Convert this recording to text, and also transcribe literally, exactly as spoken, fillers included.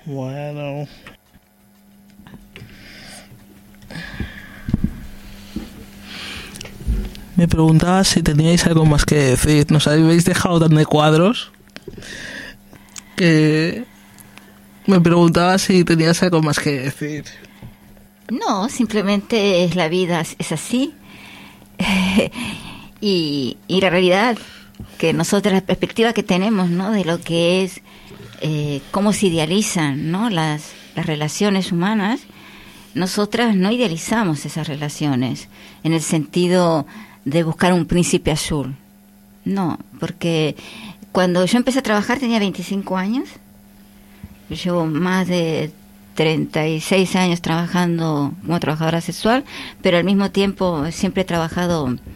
Bueno. Me preguntaba si teníais algo más que decir. Nos habéis dejado tan de cuadros que me preguntaba si tenías algo más que decir. No, simplemente es la vida, es así. y, y la realidad que nosotros, la perspectiva que tenemos, ¿no?, de lo que es, eh, cómo se idealizan, ¿no?, las, las relaciones humanas, nosotras no idealizamos esas relaciones en el sentido de buscar un príncipe azul. No, porque cuando yo empecé a trabajar tenía veinticinco años. Yo llevo más de treinta y seis años trabajando como trabajadora sexual, pero al mismo tiempo siempre he trabajado